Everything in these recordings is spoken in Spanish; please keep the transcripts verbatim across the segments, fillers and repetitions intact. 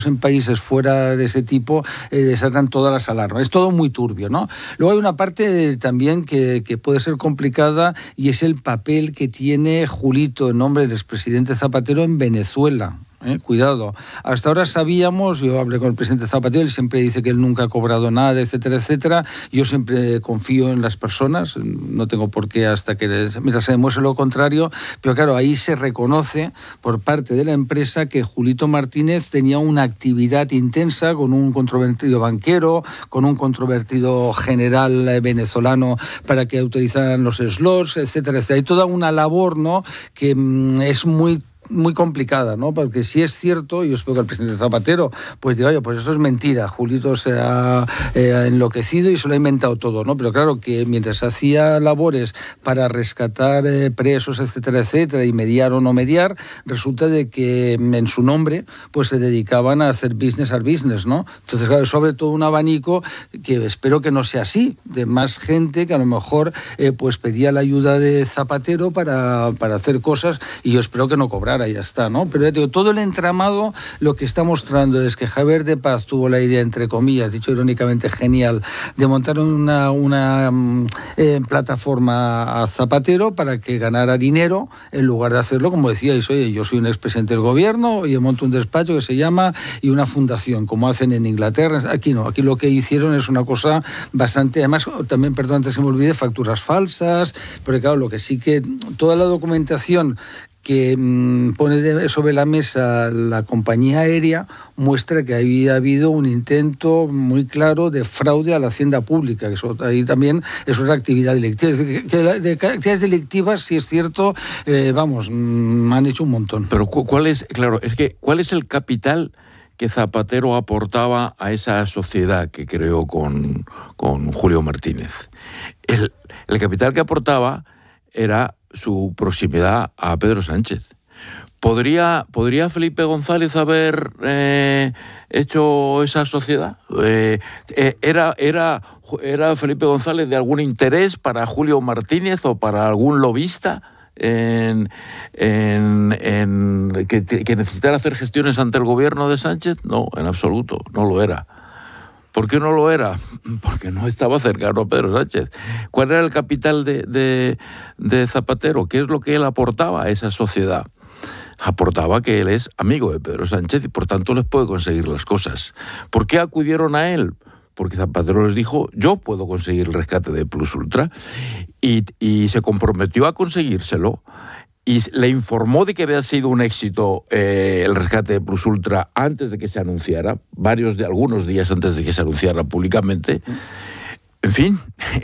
en países fuera de ese tipo eh, desatan todas las alarmas. Es todo muy turbio, ¿no? Luego hay una parte también que, que puede ser complicada y es el papel que tiene Julito en nombre del expresidente Zapatero en Venezuela. Eh, cuidado. Hasta ahora sabíamos, yo hablé con el presidente Zapatero, él siempre dice que él nunca ha cobrado nada, etcétera, etcétera. Yo siempre confío en las personas, no tengo por qué hasta que mientras se demuestre lo contrario, pero claro, ahí se reconoce por parte de la empresa que Julito Martínez tenía una actividad intensa con un controvertido banquero, con un controvertido general venezolano para que autorizaran los slots, etcétera, etcétera. Hay toda una labor, ¿no?, que mmm, es muy muy complicada, ¿no? Porque si es cierto, yo espero que el presidente Zapatero pues diga, oye, pues eso es mentira, Julito se ha eh, enloquecido y se lo ha inventado todo, ¿no? Pero claro que mientras hacía labores para rescatar eh, presos, etcétera, etcétera, y mediar o no mediar, resulta de que en su nombre pues se dedicaban a hacer business al business, ¿no? Entonces, claro, sobre todo un abanico que espero que no sea así, de más gente que a lo mejor eh, pues pedía la ayuda de Zapatero para, para hacer cosas y yo espero que no cobrara. Ya está, ¿no? Pero ya digo, todo el entramado lo que está mostrando es que Javier de Paz tuvo la idea, entre comillas, dicho irónicamente genial, de montar una, una eh, plataforma a Zapatero para que ganara dinero en lugar de hacerlo, como decíais, oye, yo soy un expresidente del gobierno y monto un despacho que se llama y una fundación, como hacen en Inglaterra. Aquí no, aquí lo que hicieron es una cosa bastante, además, también, perdón, antes que me olvide, facturas falsas, porque claro, lo que sí que, toda la documentación que mmm, pone de, sobre la mesa la compañía aérea muestra que había habido un intento muy claro de fraude a la hacienda pública, que eso ahí también es una actividad delictiva. Que, que de actividades delictivas, si es cierto, eh, vamos, mmm, han hecho un montón. Pero ¿cuál es, claro, es que cuál es el capital que Zapatero aportaba a esa sociedad que creó con, con Julio Martínez? El, el capital que aportaba era su proximidad a Pedro Sánchez. ¿Podría, ¿podría Felipe González haber eh, hecho esa sociedad? Eh, eh, ¿era, era, ¿Era Felipe González de algún interés para Julio Martínez o para algún lobista en, en, en, que, que necesitara hacer gestiones ante el gobierno de Sánchez? No, en absoluto, no lo era. ¿Por qué no lo era? Porque no estaba cercano a Pedro Sánchez. ¿Cuál era el capital de, de, de Zapatero? ¿Qué es lo que él aportaba a esa sociedad? Aportaba que él es amigo de Pedro Sánchez y por tanto les puede conseguir las cosas. ¿Por qué acudieron a él? Porque Zapatero les dijo, yo puedo conseguir el rescate de Plus Ultra, y, y se comprometió a conseguírselo. Y le informó de que había sido un éxito eh, el rescate de Plus Ultra antes de que se anunciara, varios de algunos días antes de que se anunciara públicamente. En fin,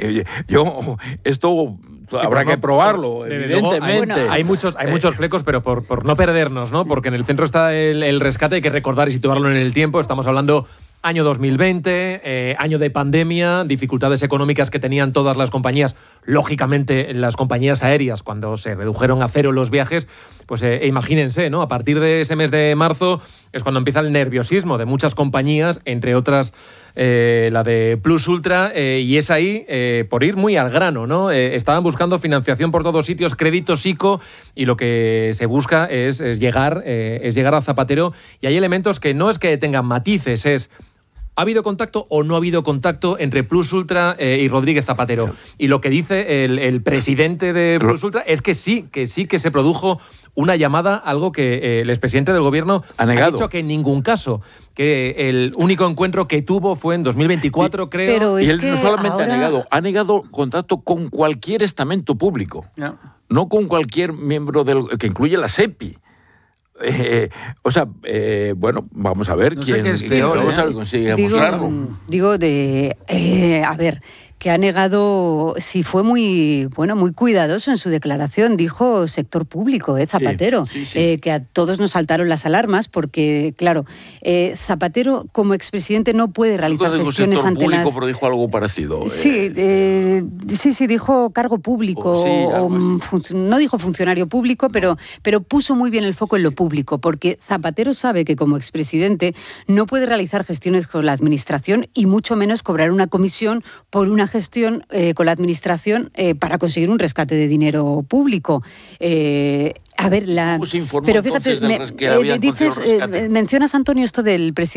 yo esto sí, habrá que probarlo, evidentemente. Luego, hay, bueno, hay muchos, hay muchos flecos, pero por, por no perdernos, ¿no? Porque en el centro está el, el rescate, hay que recordar y situarlo en el tiempo. Estamos hablando año dos mil veinte, eh, año de pandemia, dificultades económicas que tenían todas las compañías, lógicamente las compañías aéreas, cuando se redujeron a cero los viajes, pues eh, imagínense, ¿no? A partir de ese mes de marzo es cuando empieza el nerviosismo de muchas compañías, entre otras eh, la de Plus Ultra, eh, y es ahí, eh, por ir muy al grano, ¿no? Eh, estaban buscando financiación por todos sitios, créditos I C O, y lo que se busca es, es, llegar, eh, es llegar a Zapatero, y hay elementos que no es que tengan matices, es ¿ha habido contacto o no ha habido contacto entre Plus Ultra eh, y Rodríguez Zapatero? Y lo que dice el, el presidente de Plus Ultra es que sí, que sí que se produjo una llamada, algo que eh, el expresidente del gobierno ha, negado. ha dicho que en ningún caso, que el único encuentro que tuvo fue en dos mil veinticuatro, y, creo. Pero y él no solamente ahora... ha negado, ha negado contacto con cualquier estamento público, no, no con cualquier miembro del que incluye la SEPI. Eh, o sea, eh, bueno, vamos a ver no quién, es peor, quién ¿eh? vamos a consigue digo, mostrarlo. Digo, de, eh, a ver, que ha negado, sí fue muy, bueno, muy cuidadoso en su declaración, dijo sector público, eh, Zapatero, sí, sí, sí. Eh, que a todos nos saltaron las alarmas porque, claro, eh, Zapatero como expresidente no puede realizar no gestiones sector ante público, las... pero dijo algo parecido. Sí, eh... Eh, sí, sí, dijo cargo público, oh, sí, o, fun- no dijo funcionario público, pero, no. pero puso muy bien el foco en lo público, porque Zapatero sabe que como expresidente no puede realizar gestiones con la administración y mucho menos cobrar una comisión por una buena gestión eh, con la administración eh, para conseguir un rescate de dinero público. Eh, a ver, la... ¿Cómo se informó pero fíjate, entonces del me, res- que habían eh, dices, conseguido rescate? eh, mencionas, Antonio, esto del presidente